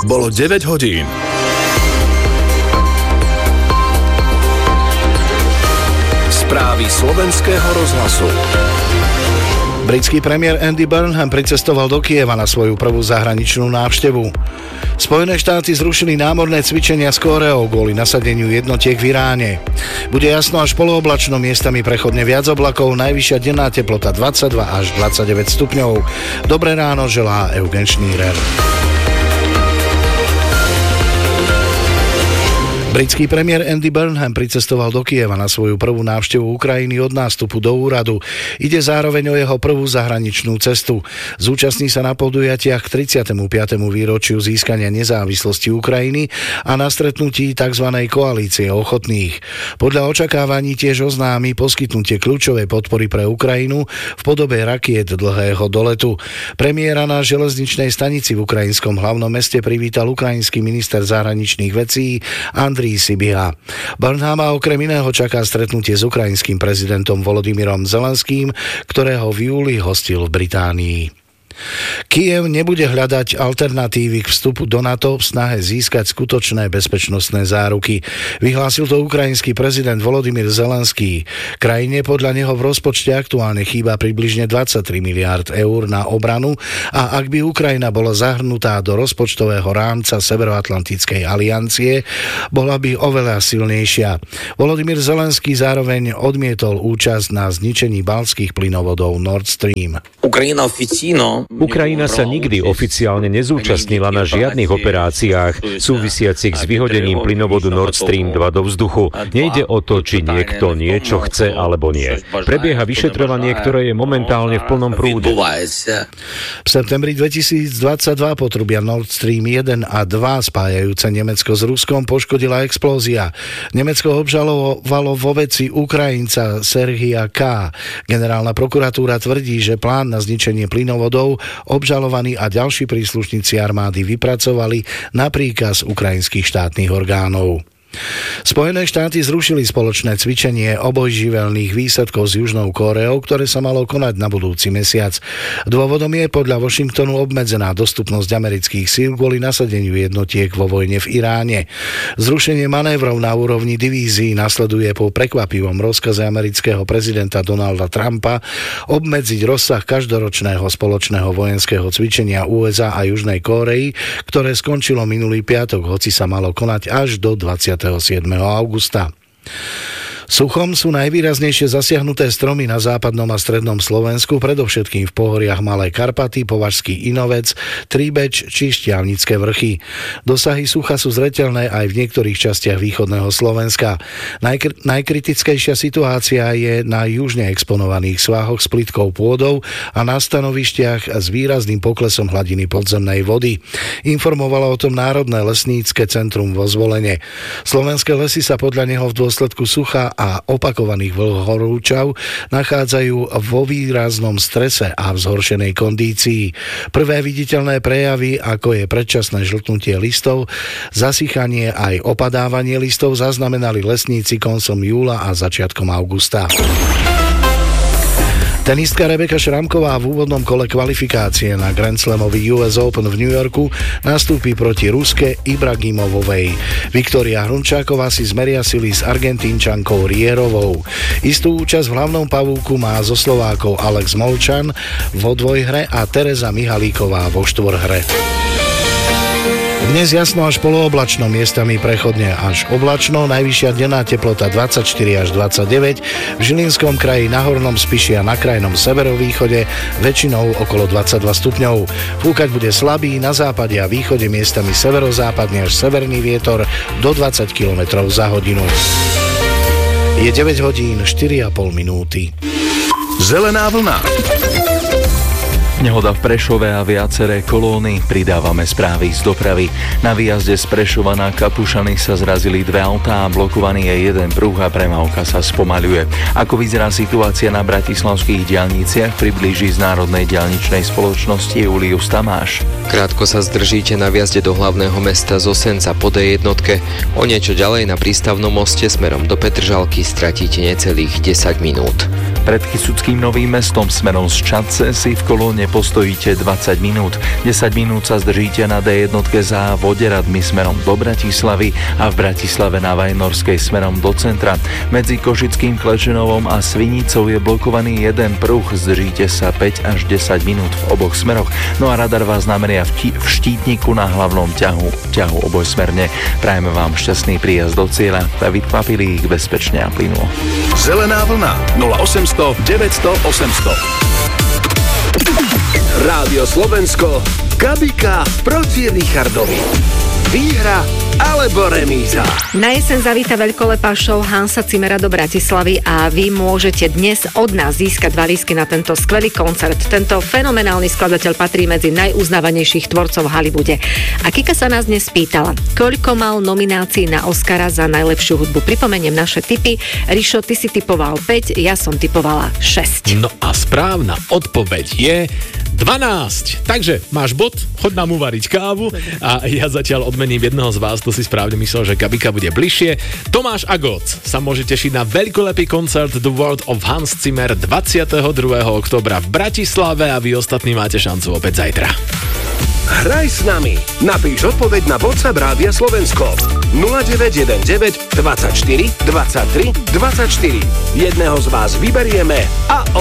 Bolo 9 hodín. Správy slovenského rozhlasu. Britský premiér Andy Burnham pricestoval do Kyjeva na svoju prvú zahraničnú návštevu. Spojené štáty zrušili námorné cvičenia s Kóreou kvôli nasadeniu jednotiek v Iráne. Bude jasno až polooblačno, miestami prechodne viac oblakov, najvyššia denná teplota 22 až 29 stupňov. Dobré ráno želá Eugen Schneider. Britský premiér Andy Burnham pricestoval do Kyjeva na svoju prvú návštevu Ukrajiny od nástupu do úradu. Ide zároveň o jeho prvú zahraničnú cestu. Zúčastní sa na podujatiach k 35. výročiu získania nezávislosti Ukrajiny a na stretnutí tzv. Koalície ochotných. Podľa očakávaní tiež oznámi poskytnutie kľúčovej podpory pre Ukrajinu v podobe rakiet dlhého doletu. Premiéra na železničnej stanici v ukrajinskom hlavnom meste privítal ukrajinský minister zahraničných vecí Andrej Sybiha. Burnhama okrem iného čaká stretnutie s ukrajinským prezidentom Volodymyrom Zelenským, ktorého v júli hostil v Británii. Kyjev nebude hľadať alternatívy k vstupu do NATO v snahe získať skutočné bezpečnostné záruky. Vyhlásil to ukrajinský prezident Volodymyr Zelenský. Krajine podľa neho v rozpočte aktuálne chýba približne 23 miliárd eur na obranu a ak by Ukrajina bola zahrnutá do rozpočtového rámca Severoatlantickej aliancie, bola by oveľa silnejšia. Volodymyr Zelenský zároveň odmietol účasť na zničení baltských plynovodov Nord Stream. Ukrajina sa nikdy oficiálne nezúčastnila na žiadnych operáciách súvisiacich s vyhodením plynovodu Nord Stream 2 do vzduchu. Nejde o to, či niekto niečo chce alebo nie. Prebieha vyšetrovanie, ktoré je momentálne v plnom prúde. V septembri 2022 potrubia Nord Stream 1 a 2 spájajúce Nemecko s Ruskom poškodila explózia. Nemecko obžalovalo vo veci Ukrajinca Serhia K. Generálna prokuratúra tvrdí, že plán na zničenie plynovodov obžalovaní a ďalší príslušníci armády vypracovali na príkaz ukrajinských štátnych orgánov. Spojené štáty zrušili spoločné cvičenie obojživelných výsadkov s Južnou Kóreou, ktoré sa malo konať na budúci mesiac. Dôvodom je podľa Washingtonu obmedzená dostupnosť amerických síl kvôli nasadeniu jednotiek vo vojne v Iráne. Zrušenie manévrov na úrovni divízií nasleduje po prekvapivom rozkaze amerického prezidenta Donalda Trumpa obmedziť rozsah každoročného spoločného vojenského cvičenia USA a Južnej Kórei, ktoré skončilo minulý piatok, hoci sa malo konať až do 27. augusta. Suchom sú najvýraznejšie zasiahnuté stromy na západnom a strednom Slovensku, predovšetkým v pohoriach Malé Karpaty, Považský Inovec, Tríbeč či Štiavnické vrchy. Dosahy sucha sú zreteľné aj v niektorých častiach východného Slovenska. Najkritickejšia situácia je na južne exponovaných svahoch s plitkou pôdou a na stanovištiach s výrazným poklesom hladiny podzemnej vody. Informovalo o tom Národné lesnícke centrum vo Zvolene. Slovenské lesy sa podľa neho v dôsledku sucha a opakovaných vlhorúčav nachádzajú vo výraznom strese a v zhoršenej kondícii. Prvé viditeľné prejavy, ako je predčasné žltnutie listov, zasychanie aj opadávanie listov, zaznamenali lesníci koncom júla a začiatkom augusta. Tenistka Rebeka Šramková v úvodnom kole kvalifikácie na Grand Slamový US Open v New Yorku nastúpi proti Ruske Ibragimovovej. Viktória Hrunčáková si zmeria sily s Argentínčankou Rierovou. Istú účasť v hlavnom pavúku má zo Slovákov Alex Molčan vo dvojhre a Tereza Mihalíková vo štvorhre. Dnes jasno až polooblačno, miestami prechodne až oblačno, najvyššia denná teplota 24 až 29, v Žilinskom kraji, na Hornom Spiši a na krajnom severovýchode väčšinou okolo 22 stupňov. Fúkať bude slabý, na západe a východe miestami severozápadne až severný vietor do 20 km za hodinu. Je 9 hodín 4,5 minúty. Zelená vlna. Nehoda v Prešove a viaceré kolóny. Pridávame správy z dopravy. Na výjazde z Prešova na Kapušany sa zrazili dve autá a blokovaný je jeden pruh a premávka sa spomaľuje. Ako vyzerá situácia na bratislavských diaľniciach, priblíži z Národnej diaľničnej spoločnosti Julius Tamáš. Krátko sa zdržíte na výjazde do hlavného mesta z Osenca po D1. O niečo ďalej na prístavnom moste smerom do Petržalky stratíte necelých 10 minút. Pred Kysuckým Novým Mestom smerom z Čadce si v kolóne postojíte 20 minút. 10 minút sa zdržíte na D1 za Voderadmi smerom do Bratislavy a v Bratislave na Vajnorskej smerom do centra. Medzi Košickým Klečenovom a Svinicou je blokovaný jeden pruh, zdržíte sa 5 až 10 minút v oboch smeroch. No a radar vás nameria v Štítniku na hlavnom ťahu obojsmerne. Prajeme vám šťastný príjazd do cieľa a vypapili ich bezpečne a plynulo. Zelená vlna 0800 900 800. Rádio Slovensko, Gabika proti Richardovi. Výhra alebo remíza. Na jeseň zavíta veľkolepá show Hansa Zimmera do Bratislavy a vy môžete dnes od nás získať 2 lístky na tento skvelý koncert. Tento fenomenálny skladateľ patrí medzi najuznávanejších tvorcov v Hollywoode. A Kika sa nás dnes pýtala, koľko mal nominácií na Oscara za najlepšiu hudbu. Pripomeniem naše tipy. Rišo, ty si tipoval 5, ja som tipovala 6. No a správna odpoveď je 12. Takže máš bod, choď nám uvariť kávu a ja zatiaľ odmením jedného z vás, to si správne myslel, že Gabika bude bližšie. Tomáš a Goc sa môže tešiť na veľkolepý koncert The World of Hans Zimmer 22. októbra v Bratislave a vy ostatní máte šancu opäť zajtra. Hraj s nami. Napíš odpoveď na WhatsApp Rádia Slovensko 0919 24 23 24. Jedného z vás vyberieme a